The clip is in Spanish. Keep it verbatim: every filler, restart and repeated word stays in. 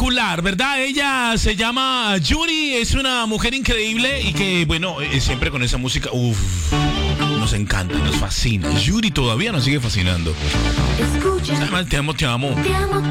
espectacular, ¿verdad? Ella se llama Yuri, es una mujer increíble y que, bueno, eh, siempre con esa música, uff, nos encanta, nos fascina. Yuri todavía nos sigue fascinando. Escucha. Además, te amo, te amo. Te amo